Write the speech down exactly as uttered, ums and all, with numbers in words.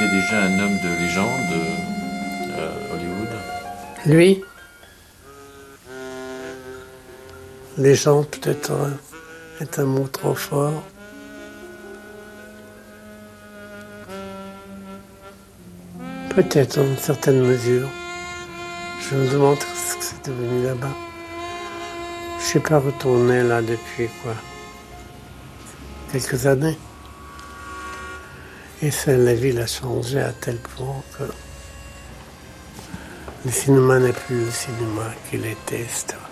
c'était déjà un homme de légende, euh, Hollywood. Lui, légende peut-être euh, est un mot trop fort. Peut-être dans une certaine mesure. Je me demande ce que c'est devenu là-bas. Je ne suis pas retourné là depuis quoi quelques années. Et ça, la ville a changé à tel point que le cinéma n'est plus le cinéma qu'il était, et cetera.